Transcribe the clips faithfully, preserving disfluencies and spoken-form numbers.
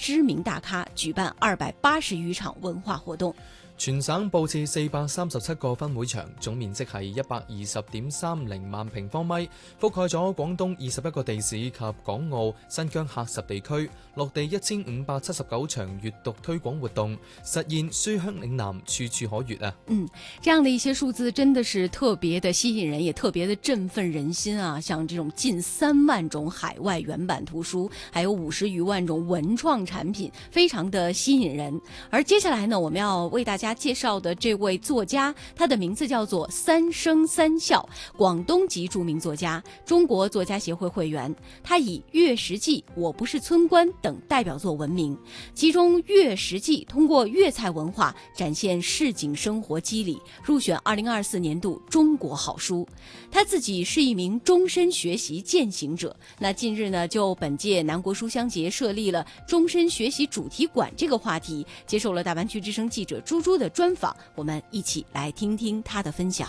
知名大咖，举辦二百八十餘場文化活動。 全省佈置四百三十七個分會場，總面積係一百二十點三零萬平方米，覆蓋咗廣東二十一個地市及港澳、新疆喀什地區，落地一千五百七十九場閱讀推廣活動，實現書香嶺南，處處可閱啊！ 嗯，這樣的一些數字真的是特別的吸引人，也特別的振奮人心啊！像這種近三萬種海外原版圖書，還有五十餘萬種文創產品，非常的吸引人。而接下來呢，我們要為大家介紹的這位作家，他的名字叫做三生三笑，廣東籍著名作家，中國作家協會會員。他以《月食記》《我不是村官》等代表作聞名，其中《月食記》通過粵菜文化展現市井生活機理，入選二零二四年度中國好書。他自己是一名終身學習踐行者，那近日呢，就本屆南國書香節設立了終身學習主題館這個話題，接受了大灣區之聲記者朱朱的專訪，我們一起來聽聽他的分享。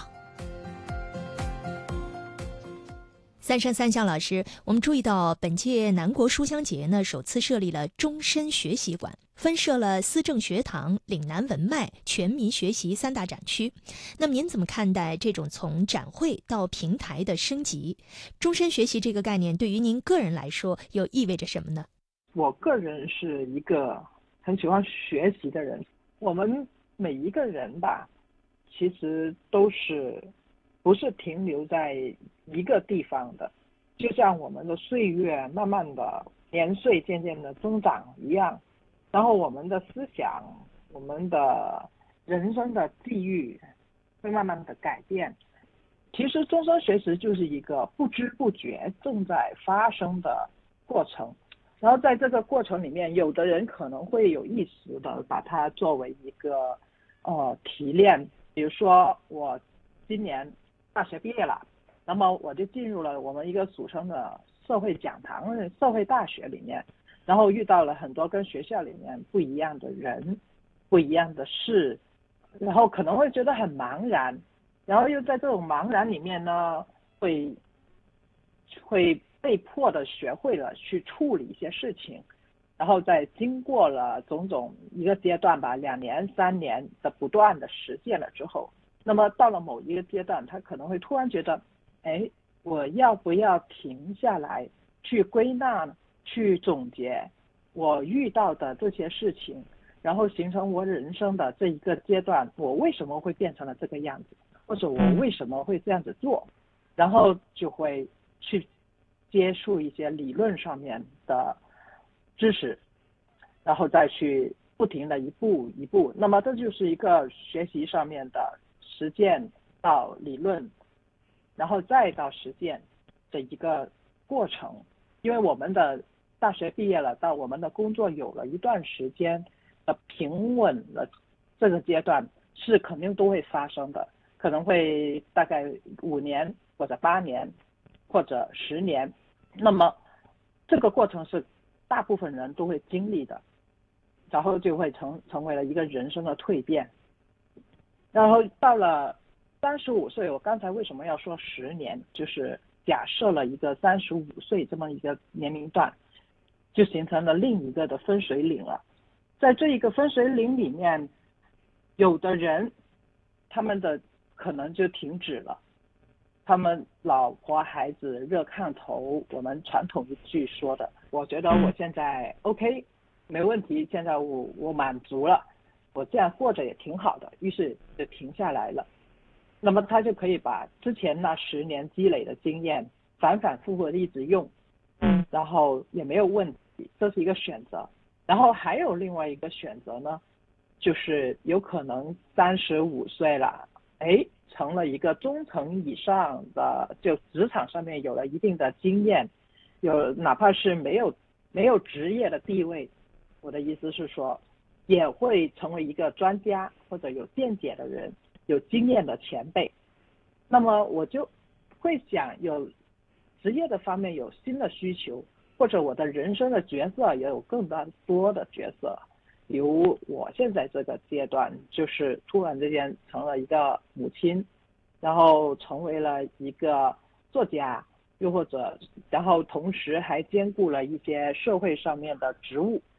三生三笑老師，我們注意到本屆南國書香節呢，首次設立了終身學習館，分設了思政學堂、嶺南文脈、全民學習三大展區。那麼您怎麼看待這種從展會到平台的升級？終身學習這個概念對於您個人來說又意味着什麼呢？ 我個人是一個很喜歡學習的人，我們每一個人吧，其實都是不是停留在一個地方的，就像我們的歲月慢慢的年歲漸漸的增長一樣，然後我們的思想，我們的人生的際遇會慢慢的改變。其實終身學習就是一個不知不覺正在發生的過程，然後在這個過程裡面，有的人可能會有意識的把它作為一個呃提煉，比如說我今年大學畢業了，那麼我就進入了我們一個俗稱的社會講堂、社會大學裡面，然後遇到了很多跟學校裡面不一樣的人、不一樣的事，然後可能會覺得很茫然，然後又在這種茫然裡面呢，會會被迫的學會了去處理一些事情，然後在經過了種種一個階段吧，兩年、三年的不斷的實踐了之後，那麼到了某一個階段，他可能會突然覺得，哎，我要不要停下來去歸納、去總結我遇到的這些事情，然後形成我人生的這一個階段，我為什麼會變成了這個樣子，或者我為什麼會這樣子做，然後就會去接觸一些理論上面的知識，然後再去不停的一步一步，那麼這就是一個學習上面的實踐到理論，然後再到實踐的一個過程。因為我們的大學畢業了，到我們的工作有了一段時間的平穩了，這個階段是肯定都會發生的，可能會大概五年或者八年或者十年，那麼這個過程是大部分人都會經歷的，然後就會成成為了一個人生的蛻變。然後到了三十五歲，我剛才為什麼要說十年，就是假設了一個三十五歲這麼一個年齡段，就形成了另一個的分水嶺了。在這一個分水嶺裡面，有的人他們的可能就停止了，他們老婆孩子熱炕頭，我們傳統一句說的，我覺得我現在 OK 沒問題，現在我我滿足了，我這樣過着也挺好的，於是就停下來了。那麼他就可以把之前那十年積累的經驗反反复复的一直用，嗯，然後也沒有問題，這是一個選擇。然後還有另外一個選擇呢，就是有可能三十五歲了，哎，成了一個中層以上的，就職場上面有了一定的經驗，有哪怕是沒有沒有職業的地位，我的意思是說，也會成為一個專家或者有見解的人，有經驗的前輩。那麼我就會想，有職業的方面有新的需求，或者我的人生的角色也有更大多的角色，比如我現在這個階段就是突然之間成了一個母親，然後成為了一個作家，又或者然後同時還兼顧了一些社會上面的職務，